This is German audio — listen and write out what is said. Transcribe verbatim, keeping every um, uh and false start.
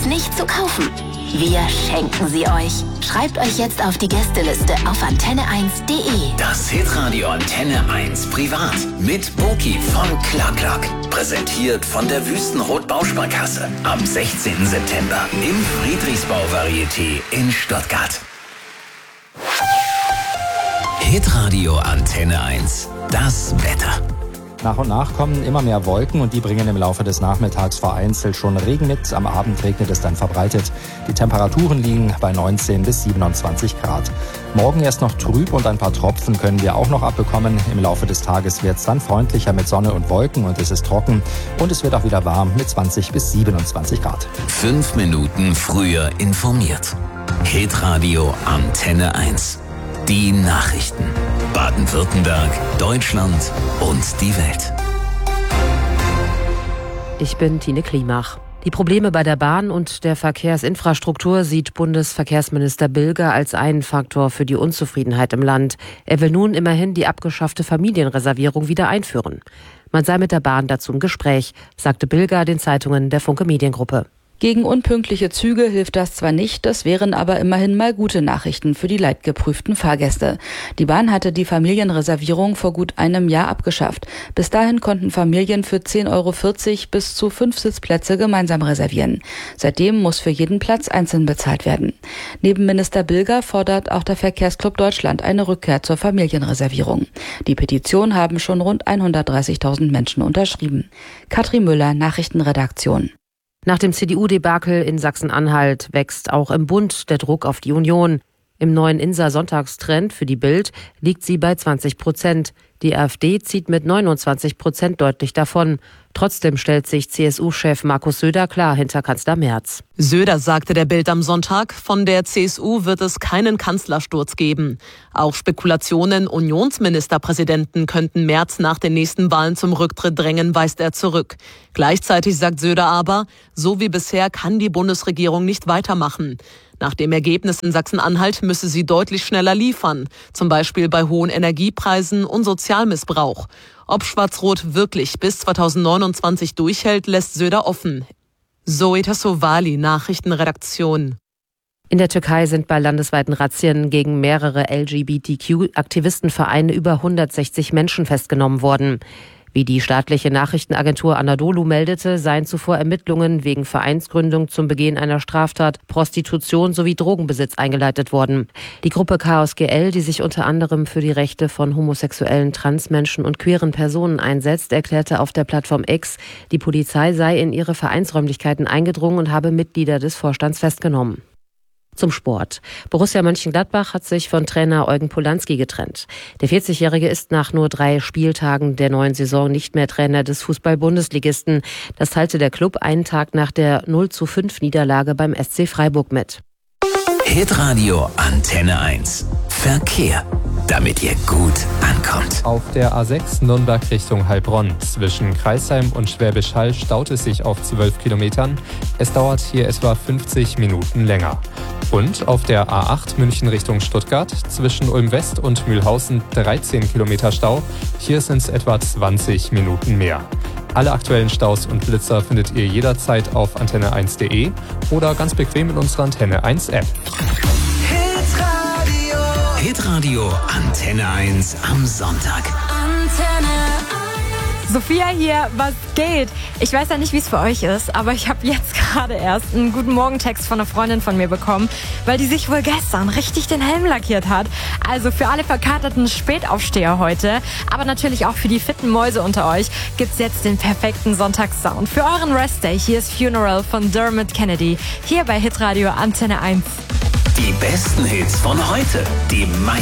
eins nicht zu kaufen? Wir schenken sie euch. Schreibt euch jetzt auf die Gästeliste auf antenne eins punkt de. Das Hitradio Antenne eins Privat mit Boki von Clark Clark. Präsentiert von der Wüstenrot Bausparkasse. Am sechzehnten September im Friedrichsbau Varieté in Stuttgart. Hitradio Antenne eins. Das Wetter. Nach und nach kommen immer mehr Wolken und die bringen im Laufe des Nachmittags vereinzelt schon Regen mit. Am Abend regnet es dann verbreitet. Die Temperaturen liegen bei neunzehn bis siebenundzwanzig Grad. Morgen erst noch trüb und ein paar Tropfen können wir auch noch abbekommen. Im Laufe des Tages wird es dann freundlicher mit Sonne und Wolken und es ist trocken. Und es wird auch wieder warm mit zwanzig bis siebenundzwanzig Grad. Fünf Minuten früher informiert. Hitradio Antenne eins. Die Nachrichten. Baden-Württemberg, Deutschland und die Welt. Ich bin Tine Klimach. Die Probleme bei der Bahn und der Verkehrsinfrastruktur sieht Bundesverkehrsminister Bilger als einen Faktor für die Unzufriedenheit im Land. Er will nun immerhin die abgeschaffte Familienreservierung wieder einführen. Man sei mit der Bahn dazu im Gespräch, sagte Bilger den Zeitungen der Funke Mediengruppe. Gegen unpünktliche Züge hilft das zwar nicht, das wären aber immerhin mal gute Nachrichten für die leidgeprüften Fahrgäste. Die Bahn hatte die Familienreservierung vor gut einem Jahr abgeschafft. Bis dahin konnten Familien für zehn Euro vierzig bis zu fünf Sitzplätze gemeinsam reservieren. Seitdem muss für jeden Platz einzeln bezahlt werden. Neben Minister Bilger fordert auch der Verkehrsclub Deutschland eine Rückkehr zur Familienreservierung. Die Petition haben schon rund hundertdreißigtausend Menschen unterschrieben. Katrin Müller, Nachrichtenredaktion. Nach dem C D U-Debakel in Sachsen-Anhalt wächst auch im Bund der Druck auf die Union. Im neuen Insa-Sonntagstrend für die Bild liegt sie bei zwanzig Prozent. Die AfD zieht mit neunundzwanzig Prozent deutlich davon. Trotzdem stellt sich C S U-Chef Markus Söder klar hinter Kanzler Merz. Söder sagte der Bild am Sonntag, von der C S U wird es keinen Kanzlersturz geben. Auch Spekulationen, Unionsministerpräsidenten könnten Merz nach den nächsten Wahlen zum Rücktritt drängen, weist er zurück. Gleichzeitig sagt Söder aber, so wie bisher kann die Bundesregierung nicht weitermachen. Nach dem Ergebnis in Sachsen-Anhalt müsse sie deutlich schneller liefern, zum Beispiel bei hohen Energiepreisen und Sozialmissbrauch. Ob Schwarz-Rot wirklich bis zweitausendneunundzwanzig durchhält, lässt Söder offen. Zoe Tassovali, Nachrichtenredaktion. In der Türkei sind bei landesweiten Razzien gegen mehrere L G B T Q-Aktivistenvereine über hundertsechzig Menschen festgenommen worden. Wie die staatliche Nachrichtenagentur Anadolu meldete, seien zuvor Ermittlungen wegen Vereinsgründung zum Begehen einer Straftat, Prostitution sowie Drogenbesitz eingeleitet worden. Die Gruppe Chaos G L, die sich unter anderem für die Rechte von homosexuellen, Transmenschen und queeren Personen einsetzt, erklärte auf der Plattform X, die Polizei sei in ihre Vereinsräumlichkeiten eingedrungen und habe Mitglieder des Vorstands festgenommen. Zum Sport. Borussia Mönchengladbach hat sich von Trainer Eugen Polanski getrennt. Der vierzigjährige ist nach nur drei Spieltagen der neuen Saison nicht mehr Trainer des Fußball-Bundesligisten. Das teilte der Club einen Tag nach der null zu fünf Niederlage beim S C Freiburg mit. Hitradio Antenne eins. Verkehr, damit ihr gut ankommt. Auf der A sechs Nürnberg Richtung Heilbronn zwischen Crailsheim und Schwäbisch Hall staut es sich auf zwölf Kilometern. Es dauert hier etwa fünfzig Minuten länger. Und auf der A acht München Richtung Stuttgart zwischen Ulm West und Mühlhausen dreizehn Kilometer Stau. Hier sind es etwa zwanzig Minuten mehr. Alle aktuellen Staus und Blitzer findet ihr jederzeit auf antenne eins punkt de oder ganz bequem in unserer Antenne eins App. Hitradio. Hitradio Antenne eins am Sonntag. Antenne eins. Sophia hier, was geht? Ich weiß ja nicht, wie es für euch ist, aber ich habe jetzt gerade erst einen guten Morgen-Text von einer Freundin von mir bekommen, weil die sich wohl gestern richtig den Helm lackiert hat. Also für alle verkaterten Spätaufsteher heute, aber natürlich auch für die fitten Mäuse unter euch, gibt's jetzt den perfekten Sonntagssound. Für euren Restday, hier ist Funeral von Dermot Kennedy, hier bei Hitradio Antenne eins. Die besten Hits von heute, die